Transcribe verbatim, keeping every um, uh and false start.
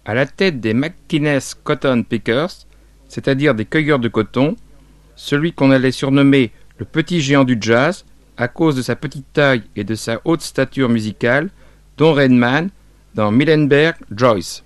À la tête des McInnes Cotton Pickers, c'est-à-dire des cueilleurs de coton, celui qu'on allait surnommer le petit géant du jazz, à cause de sa petite taille et de sa haute stature musicale, Don Redman dans Muhlenberg Joyce.